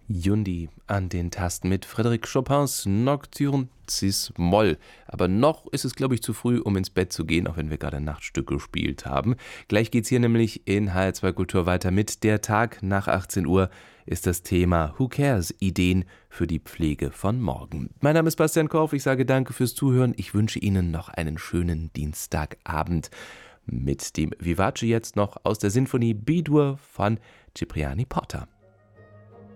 Yundi an den Tasten mit Frédéric Chopins Nocturne Cis-Moll. Aber noch ist es, glaube ich, zu früh, um ins Bett zu gehen, auch wenn wir gerade Nachtstück gespielt haben. Gleich geht's hier nämlich in HR2 Kultur weiter mit Der Tag nach 18 Uhr ist das Thema Who Cares? Ideen für die Pflege von morgen. Mein Name ist Bastian Korf, ich sage danke fürs Zuhören. Ich wünsche Ihnen noch einen schönen Dienstagabend mit dem Vivace jetzt noch aus der Sinfonie B-Dur von Cipriani Porta.